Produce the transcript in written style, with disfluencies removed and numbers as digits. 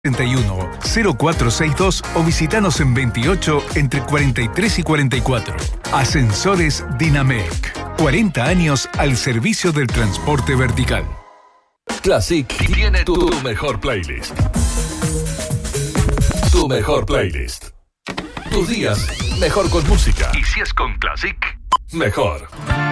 31 0462 o visitanos en 28 entre 43 y 44. Ascensores Dinamec. 40 años al servicio del transporte vertical. Classic tiene tu mejor playlist. Tu mejor playlist. Tus días mejor con música. Y si es con Classic, mejor.